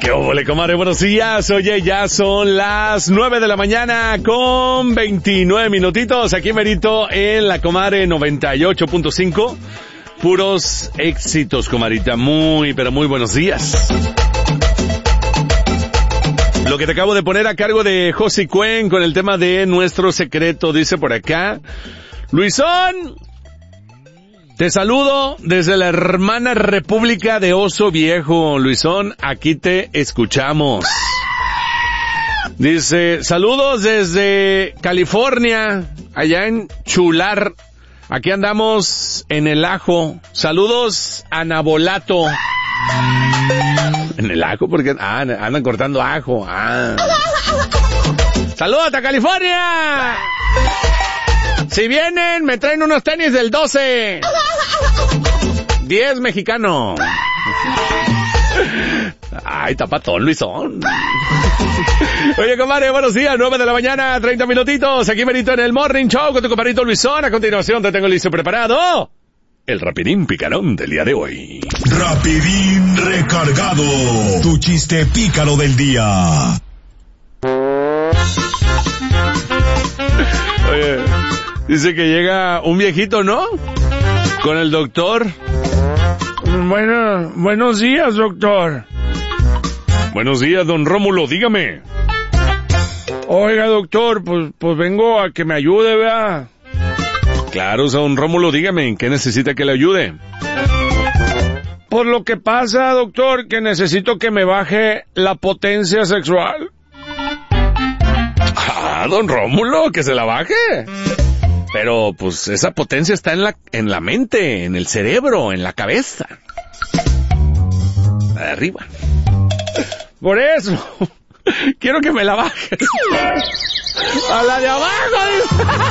¡Qué óvole, comadre! Buenos días. Oye, ya son las 9 de la mañana con 29 minutitos. Aquí merito en la comadre 98.5. Puros éxitos, comadrita. Muy, pero muy buenos días. Lo que te acabo de poner a cargo de José Cuen con el tema de nuestro secreto, dice por acá. Luisón, te saludo desde la hermana República de Oso Viejo. Luisón, aquí te escuchamos. Dice, saludos desde California, allá en Chular. Aquí andamos en el ajo. Saludos a Nabolato. ¿En el ajo? Porque andan cortando ajo. ¡Saludos a California! Si vienen, me traen unos tenis del 12. 10 mexicano. Ay, tapatón, Luisón. Oye, compadre, buenos días, 9 de la mañana, 30 minutitos. Aquí merito en el Morning Show con tu compadrito Luisón. A continuación te tengo listo y preparado el rapidín picarón del día de hoy. Rapidín recargado. Tu chiste pícaro del día. Oye, dice que llega un viejito, ¿no? Con el doctor. Bueno, buenos días, doctor. Buenos días, don Rómulo, dígame. Oiga, doctor, pues vengo a que me ayude, ¿verdad? Claro, don Rómulo, dígame, ¿en qué necesita que le ayude? Por lo que pasa, doctor, que necesito que me baje la potencia sexual. Don Rómulo, que se la baje. Pero, pues, esa potencia está en la mente, en el cerebro, en la cabeza. Arriba. Por eso, quiero que me la baje. A la de abajo.